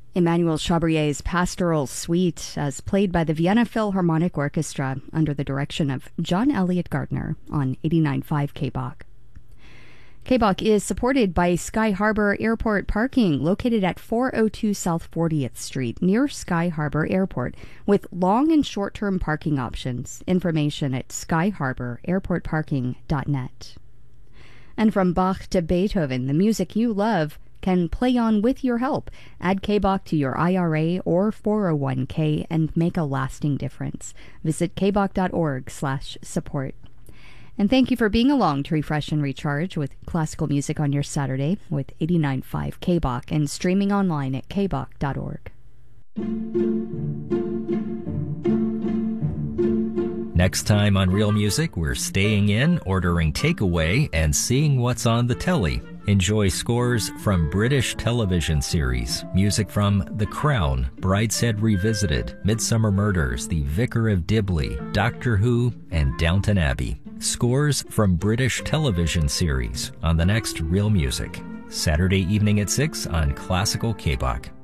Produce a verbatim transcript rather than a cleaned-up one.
Emmanuel Chabrier's Pastoral Suite, as played by the Vienna Philharmonic Orchestra under the direction of John Elliott Gardner on eighty-nine point five K B O C. K B O C is supported by Sky Harbor Airport Parking, located at four oh two South fortieth Street, near Sky Harbor Airport, with long and short-term parking options. Information at sky harbor airport parking dot net. And from Bach to Beethoven, the music you love can play on with your help. Add K B O C to your I R A or four oh one K and make a lasting difference. Visit k b o c dot org slash support. And thank you for being along to refresh and recharge with classical music on your Saturday with eighty-nine point five K B O C and streaming online at k b o c dot org. Next time on Real Music, we're staying in, ordering takeaway, and seeing what's on the telly. Enjoy scores from British television series, music from The Crown, Brideshead Revisited, Midsummer Murders, The Vicar of Dibley, Doctor Who, and Downton Abbey. Scores from British television series on the next Real Music, Saturday evening at six on Classical K B O C.